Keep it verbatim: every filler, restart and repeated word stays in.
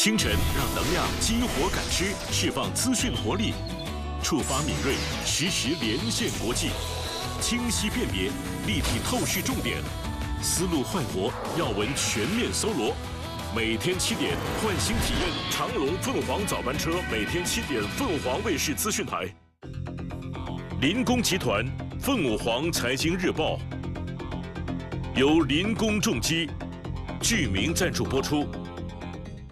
清晨让能量激活感知，释放资讯活力，触发敏锐，实时连线国际，清晰辨别，立体透视重点，思路焕活，要闻全面搜罗。每天七点，换新体验长荣凤凰早班车，每天七点，凤凰卫视资讯台。林工集团凤凰财经日报由林工重机巨名赞助播出。